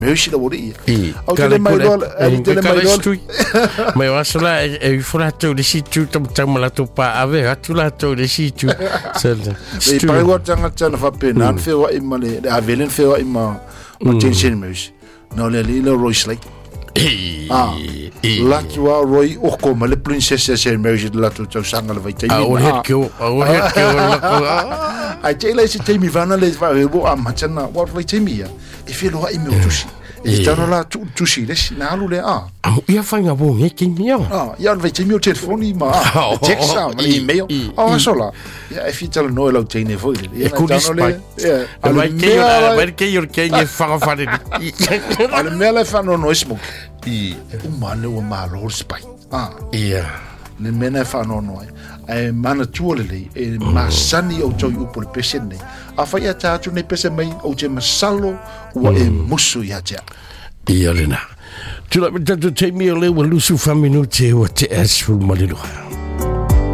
me shi la wori au tele mai lo mai wasala e fora to de situ tam la to pa ave atu la to de situ sel e pare wa tanga tana fa pena fe wa imale a velen fe wa ima tension me no le lo Royce like la tua Roy o como le princesa se merge la tua sanga vai te o het que ai te le se te mi vana le va bo a machana wa vai te mia e fe lo ai me tushi e tano la tushi le na lu le ia fanga bo e que mia ia vai te mio telefoni ma text email sola ia e fitala no lo te ne foi e tano le vai que io che e fa fare al me le fanno no smoke umane o malo spai le mena fa no e mana tuole e masani o toi upo le pesene a fa ia tatu ne pese mai o te masalo o e musu ia tia ia lena tu la te me le lusu fa minuti o te as fu malilo